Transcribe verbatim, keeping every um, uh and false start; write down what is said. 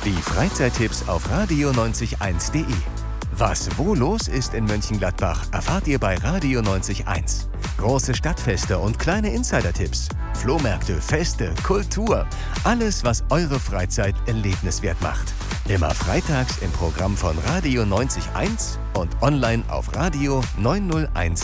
Die Freizeittipps auf radio neunzig eins punkt de. Was wo los ist in Mönchengladbach, erfahrt ihr bei Radio neunzig Komma eins. Große Stadtfeste und kleine Insider-Tipps, Flohmärkte, Feste, Kultur. Alles, was eure Freizeit erlebniswert macht. Immer freitags im Programm von Radio neunzig Komma eins und online auf radio neun null eins